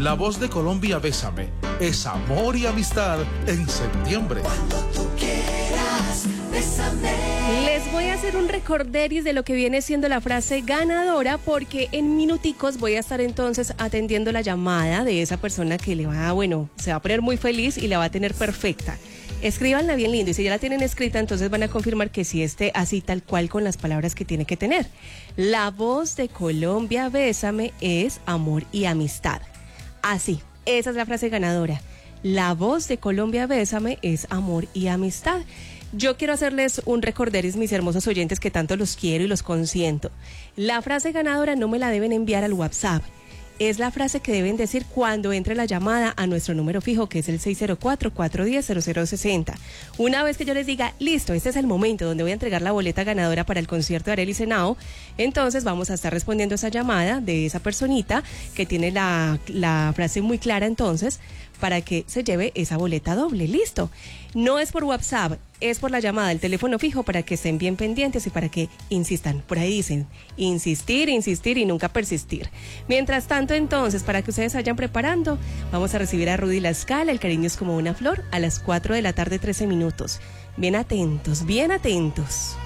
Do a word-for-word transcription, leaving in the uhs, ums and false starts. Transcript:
La Voz de Colombia, Bésame, es amor y amistad en septiembre. Cuando tú quieras, bésame. Les voy a hacer un recorderis de lo que viene siendo la frase ganadora, porque en minuticos voy a estar entonces atendiendo la llamada de esa persona que le va, bueno, se va a poner muy feliz y la va a tener perfecta. Escríbanla bien lindo, y si ya la tienen escrita, entonces van a confirmar que sí esté así tal cual con las palabras que tiene que tener. La Voz de Colombia, Bésame, es amor y amistad. Así, esa es la frase ganadora. La Voz de Colombia, Bésame, es amor y amistad. Yo quiero hacerles un recorderis, mis hermosos oyentes, que tanto los quiero y los consiento. La frase ganadora no me la deben enviar al WhatsApp. Es la frase que deben decir cuando entre la llamada a nuestro número fijo, que es el seis cero cuatro, cuatro uno cero, cero cero seis cero. Una vez que yo les diga, listo, este es el momento donde voy a entregar la boleta ganadora para el concierto de Arely Senao, entonces vamos a estar respondiendo esa llamada de esa personita que tiene la, la frase muy clara, entonces, para que se lleve esa boleta doble. Listo. No es por WhatsApp, es por la llamada del teléfono fijo, para que estén bien pendientes y para que insistan. Por ahí dicen, insistir, insistir y nunca persistir. Mientras tanto, entonces, para que ustedes vayan preparando, vamos a recibir a Rudy La Escala, El cariño es como una flor, a las cuatro de la tarde, trece minutos. Bien atentos, bien atentos.